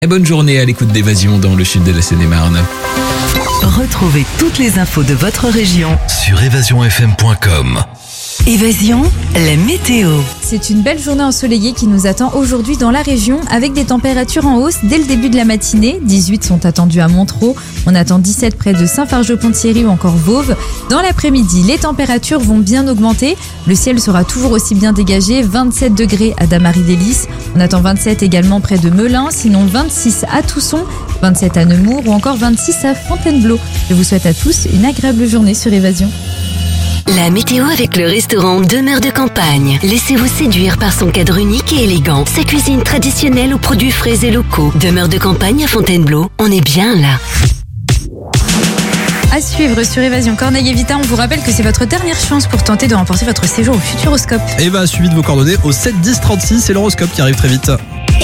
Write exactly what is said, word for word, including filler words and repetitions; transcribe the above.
Et bonne journée à l'écoute d'Évasion dans le sud de la Seine-et-Marne. Retrouvez toutes les infos de votre région sur évasion f m point com. Évasion, la météo. C'est une belle journée ensoleillée qui nous attend aujourd'hui dans la région avec des températures en hausse dès le début de la matinée. dix-huit sont attendus à Montereau, on attend dix-sept près de Saint-Fargeau-Pont-Thierry ou encore Voves. Dans l'après-midi, les températures vont bien augmenter. Le ciel sera toujours aussi bien dégagé, vingt-sept degrés à Damary-les-Lys. On attend vingt-sept également près de Melun, sinon vingt-six à Tousson, vingt-sept à Nemours ou encore vingt-six à Fontainebleau. Je vous souhaite à tous une agréable journée sur Évasion. La météo avec le restaurant Demeure de Campagne. Laissez-vous séduire par son cadre unique et élégant. Sa cuisine traditionnelle aux produits frais et locaux. Demeure de Campagne à Fontainebleau. On est bien là. À suivre sur Évasion Corneille et Vita, on vous rappelle que c'est votre dernière chance pour tenter de remporter votre séjour au Futuroscope. Et bah, suivi de vos coordonnées au sept dix trente-six, c'est l'horoscope qui arrive très vite.